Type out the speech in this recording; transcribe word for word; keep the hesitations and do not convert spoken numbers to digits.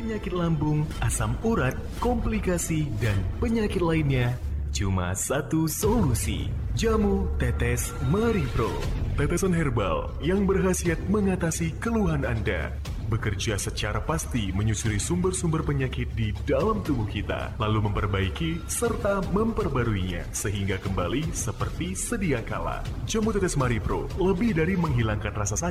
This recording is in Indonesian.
penyakit lambung, asam urat, komplikasi, dan penyakit lainnya, cuma satu solusi. Jamu Tetes Maripro. Tetesan herbal yang berkhasiat mengatasi keluhan Anda. Bekerja secara pasti menyusuri sumber-sumber penyakit di dalam tubuh kita, lalu memperbaiki serta memperbaruinya sehingga kembali seperti sedia kala. Jamu Tetes Maripro lebih dari menghilangkan rasa sakit.